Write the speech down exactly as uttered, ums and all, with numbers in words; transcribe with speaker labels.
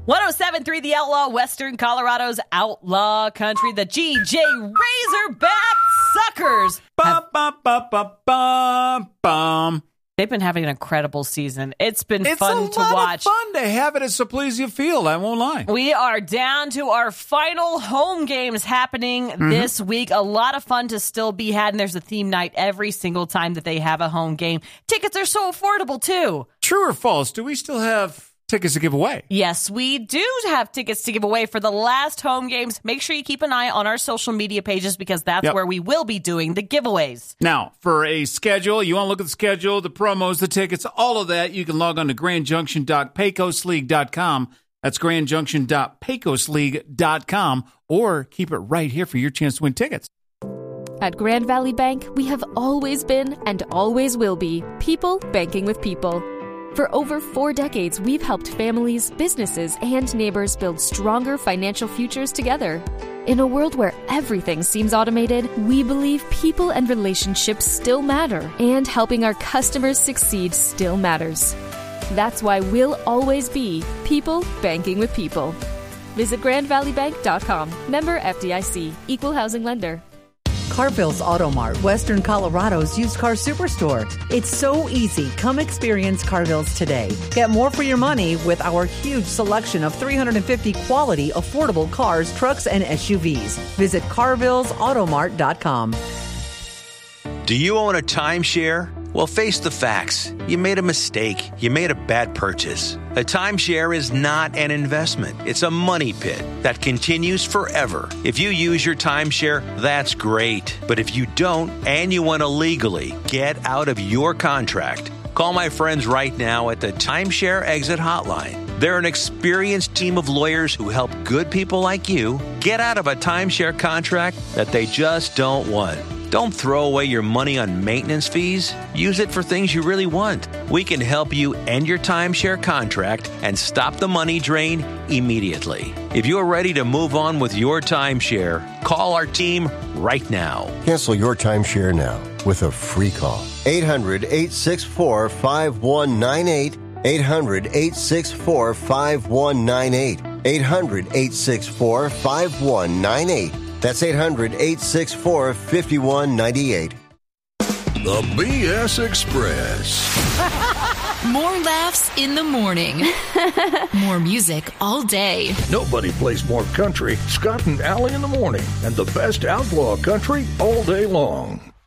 Speaker 1: one oh seven point three The Outlaw, Western Colorado's Outlaw Country. The G J Razorback Suckers.
Speaker 2: Bum, bum, bum, bum, bum, bum.
Speaker 1: They've been having an incredible season. It's been
Speaker 2: it's
Speaker 1: fun to watch.
Speaker 2: It's a lot of fun to have it at Saplesia Field, I won't lie.
Speaker 1: We are down to our final home games happening mm-hmm. this week. A lot of fun to still be had, and there's a theme night every single time that they have a home game. Tickets are so affordable, too.
Speaker 2: True or false? Do we still have tickets to give away?
Speaker 1: Yes, we do have tickets to give away for the last home games. Make sure you keep an eye on our social media pages because that's yep. where we will be doing the giveaways.
Speaker 2: Now, for a schedule, you want to look at the schedule, the promos, the tickets, all of that, you can log on to grand junction dot pecos league dot com. That's grand junction dot pecos league dot com, or keep it right here for your chance to win tickets.
Speaker 3: At Grand Valley Bank, we have always been and always will be people banking with people. For over four decades, we've helped families, businesses, and neighbors build stronger financial futures together. In a world where everything seems automated, we believe people and relationships still matter, and helping our customers succeed still matters. That's why we'll always be people banking with people. Visit grand valley bank dot com. Member F D I C. Equal housing lender.
Speaker 4: Carville's Auto Mart, Western Colorado's used car superstore. It's so easy. Come experience Carville's today. Get more for your money with our huge selection of three hundred fifty quality, affordable cars, trucks, and S U Vs. Visit carvilles auto mart dot com.
Speaker 5: Do you own a timeshare? Well, face the facts. You made a mistake. You made a bad purchase. A timeshare is not an investment. It's a money pit that continues forever. If you use your timeshare, that's great. But if you don't, and you want to legally get out of your contract, call my friends right now at the Timeshare Exit Hotline. They're an experienced team of lawyers who help good people like you get out of a timeshare contract that they just don't want. Don't throw away your money on maintenance fees. Use it for things you really want. We can help you end your timeshare contract and stop the money drain immediately. If you're ready to move on with your timeshare, call our team right now.
Speaker 6: Cancel your timeshare now with a free call. eight hundred, eight six four, five one nine eight. eight hundred, eight six four, five one nine eight. eight hundred, eight six four, five one nine eight. That's eight hundred, eight six four, five one nine eight.
Speaker 7: The B S Express.
Speaker 8: More laughs in the morning. More music all day.
Speaker 7: Nobody plays more country. Scott and Allie in the morning. And the best outlaw country all day long.